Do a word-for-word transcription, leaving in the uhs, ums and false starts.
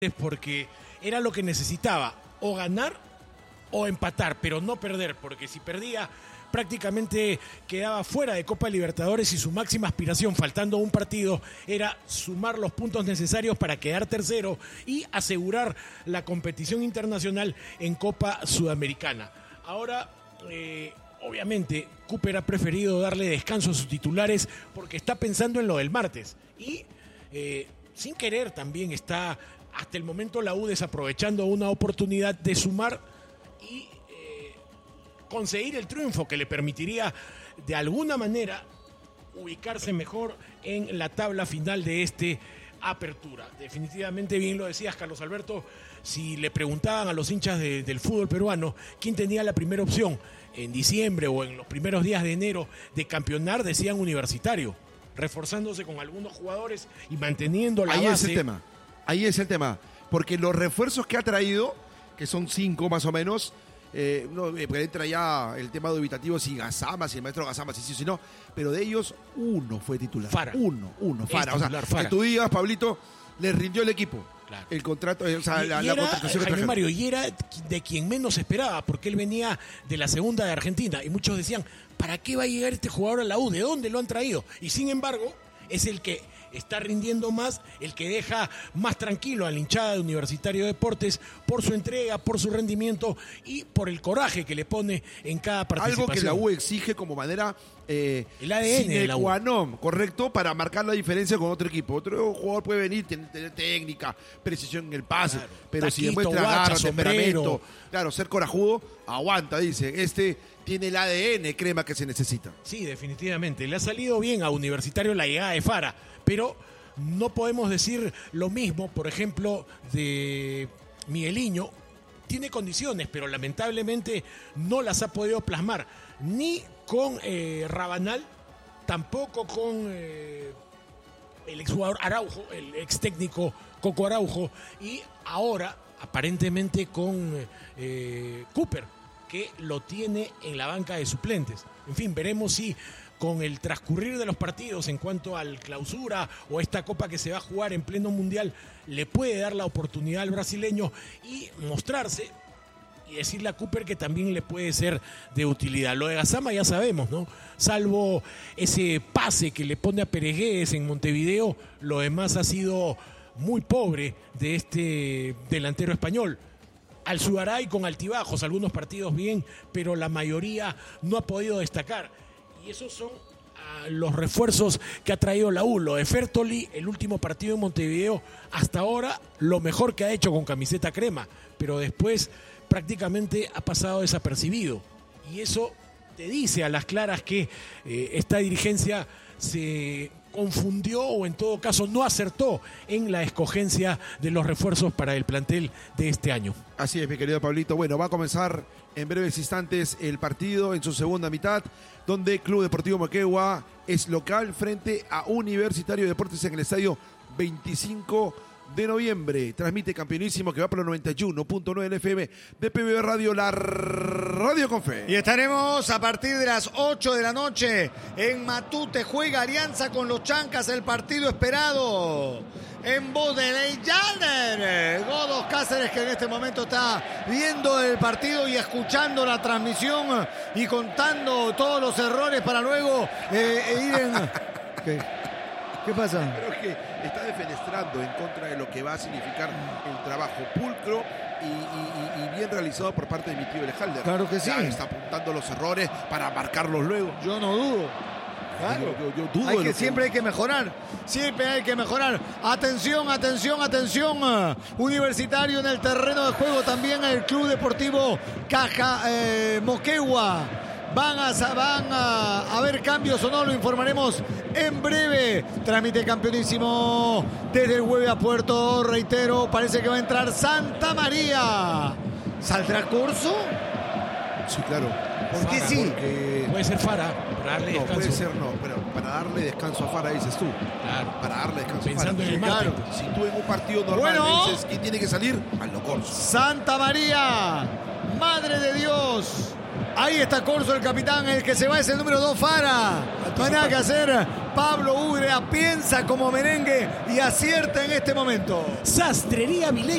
porque era lo que necesitaba, o ganar o empatar, pero no perder, porque si perdía prácticamente quedaba fuera de Copa Libertadores y su máxima aspiración, faltando un partido, era sumar los puntos necesarios para quedar tercero y asegurar la competición internacional en Copa Sudamericana. Ahora, eh, obviamente, Cooper ha preferido darle descanso a sus titulares porque está pensando en lo del martes y eh, sin querer también está hasta el momento la U desaprovechando una oportunidad de sumar y eh, conseguir el triunfo que le permitiría de alguna manera ubicarse mejor en la tabla final de este Apertura. Definitivamente, bien lo decías, Carlos Alberto, si le preguntaban a los hinchas de, del fútbol peruano quién tenía la primera opción en diciembre o en los primeros días de enero de campeonar, decían Universitario, reforzándose con algunos jugadores y manteniendo la Ahí base. es el tema, ahí es el tema, porque los refuerzos que ha traído, que son cinco más o menos, eh, no, eh, porque entra ya el tema dubitativo si Gazama, si el maestro Gazama, si sí o si no, pero de ellos uno fue titular. Fara. Uno, uno, Fara. Titular, o sea, Fara. que tú digas, Pablito, le rindió el equipo. Claro. El contrato, o sea, y, la, y la era, contratación. Jaime Mario, y era de quien menos esperaba, porque él venía de la segunda de Argentina, y muchos decían, ¿para qué va a llegar este jugador a la U? ¿De dónde lo han traído? Y sin embargo, es el que está rindiendo más, el que deja más tranquilo a la hinchada de Universitario de Deportes por su entrega, por su rendimiento y por el coraje que le pone en cada participación. Algo que la U exige como manera eh, el A D N de la U, qua non, correcto, para marcar la diferencia con otro equipo. Otro jugador puede venir, tener, tener técnica, precisión en el pase, claro, pero taquito, si demuestra guacha, garra, sombrero, temperamento, claro, ser corajudo, aguanta, dice. Este tiene el A D N, crema que se necesita. Sí, definitivamente. Le ha salido bien a Universitario la llegada de Fara, pero no podemos decir lo mismo, por ejemplo, de Migueliño. Tiene condiciones, pero lamentablemente no las ha podido plasmar ni con eh, Rabanal, tampoco con eh, el exjugador Araujo, el ex técnico Coco Araujo, y ahora aparentemente con eh, Cooper, que lo tiene en la banca de suplentes. En fin, veremos si con el transcurrir de los partidos en cuanto al clausura o esta copa que se va a jugar en pleno mundial le puede dar la oportunidad al brasileño y mostrarse y decirle a Cooper que también le puede ser de utilidad. Lo de Gazama ya sabemos, ¿no? Salvo ese pase que le pone a Peregués en Montevideo, lo demás ha sido muy pobre de este delantero español. Al Sugaray con altibajos, algunos partidos bien, pero la mayoría no ha podido destacar. Y esos son uh, los refuerzos que ha traído la U. Lo de Fertoli, el último partido en Montevideo, hasta ahora lo mejor que ha hecho con camiseta crema, pero después prácticamente ha pasado desapercibido. Y eso te dice a las claras que eh, esta dirigencia se confundió o en todo caso no acertó en la escogencia de los refuerzos para el plantel de este año. Así es, mi querido Pablito. Bueno, va a comenzar en breves instantes el partido en su segunda mitad, donde Club Deportivo Moquegua es local frente a Universitario de Deportes en el estadio veinticinco de noviembre. Transmite Campeonísimo, que va por los noventa y uno punto nueve F M de P B B Radio, la radio con fe. Y estaremos a partir de las ocho de la noche en Matute. Juega Alianza con los Chancas, el partido esperado. En voz de Ley Jalder, Godos Cáceres, que en este momento está viendo el partido y escuchando la transmisión y contando todos los errores para luego eh, ir en... ¿Qué? ¿Qué pasa? Creo que está defenestrando en contra de lo que va a significar el trabajo pulcro y, y, y bien realizado por parte de mi tío Jalder. Claro que sí. Ya está apuntando los errores para marcarlos luego. Yo no dudo. Claro. Yo, yo, yo dudo hay de que, lo que... siempre hay que mejorar, siempre hay que mejorar. Atención, atención, atención. Universitario en el terreno de juego, también el Club Deportivo Caja eh, Moquegua. Van a, van a haber cambios o no, lo informaremos en breve. Trámite Campeonísimo desde el Hueve a Puerto, reitero, parece que va a entrar Santa María. ¿Saldrá Corso? Sí, claro. ¿Por qué sí? Porque... Puede ser Fara, para darle no, descanso. puede ser no, pero para darle descanso a Fara, dices tú. Claro. Para darle descanso Pensando a Fara. en el martes. Claro. Si tú en un partido normal Bueno. dices quién tiene que salir, hazlo Corso. Santa María, Madre de Dios. Ahí está Corso, el capitán, el que se va es el número dos, Fara. No hay nada que hacer. Pablo Ugrea piensa como merengue y acierta en este momento. Sastrería Milenio.